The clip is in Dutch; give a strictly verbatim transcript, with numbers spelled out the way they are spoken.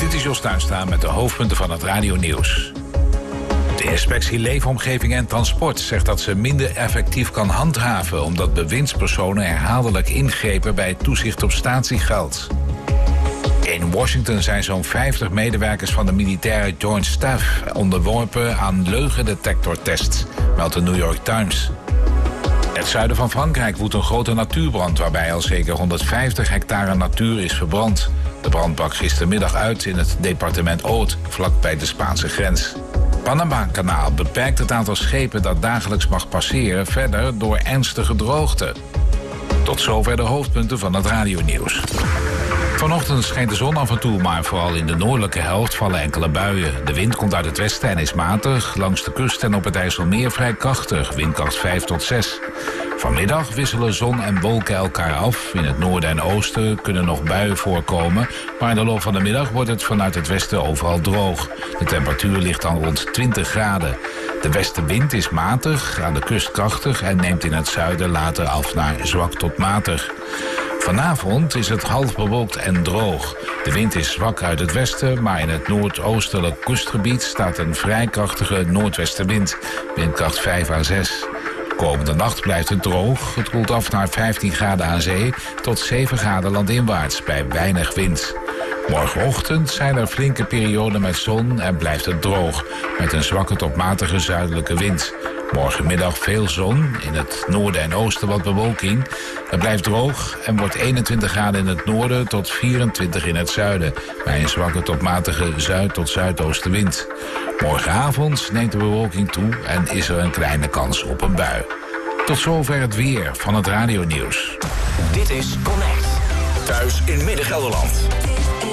Dit is Jos Tuinstra met de hoofdpunten van het radionieuws. De inspectie Leefomgeving en Transport zegt dat ze minder effectief kan handhaven, omdat bewindspersonen herhaaldelijk ingrepen bij toezicht op statiegeld. In Washington zijn zo'n vijftig medewerkers van de militaire Joint Staff onderworpen aan leugendetectortests, meldt de New York Times. In het zuiden van Frankrijk woedt een grote natuurbrand waarbij al zeker honderdvijftig hectare natuur is verbrand. De brand brak gistermiddag uit in het departement Aude, vlakbij de Spaanse grens. Panama-kanaal beperkt het aantal schepen dat dagelijks mag passeren verder door ernstige droogte. Tot zover de hoofdpunten van het radionieuws. Vanochtend schijnt de zon af en toe, maar vooral in de noordelijke helft vallen enkele buien. De wind komt uit het westen en is matig. Langs de kust en op het IJsselmeer vrij krachtig, windkracht vijf tot zes. Vanmiddag wisselen zon en wolken elkaar af. In het noorden en oosten kunnen nog buien voorkomen, maar in de loop van de middag wordt het vanuit het westen overal droog. De temperatuur ligt dan rond twintig graden. De westenwind is matig, aan de kust krachtig en neemt in het zuiden later af naar zwak tot matig. Vanavond is het half bewolkt en droog. De wind is zwak uit het westen, maar in het noordoostelijk kustgebied staat een vrij krachtige noordwestenwind, windkracht vijf à zes. Komende nacht blijft het droog. Het koelt af naar vijftien graden aan zee tot zeven graden landinwaarts bij weinig wind. Morgenochtend zijn er flinke perioden met zon en blijft het droog, met een zwakke tot matige zuidelijke wind. Morgenmiddag veel zon, in het noorden en oosten wat bewolking. Het blijft droog en wordt eenentwintig graden in het noorden tot vierentwintig in het zuiden, bij een zwakke tot matige zuid- tot zuidoostenwind. Morgenavond neemt de bewolking toe en is er een kleine kans op een bui. Tot zover het weer van het radionieuws. Dit is Connect. Thuis in Midden-Gelderland.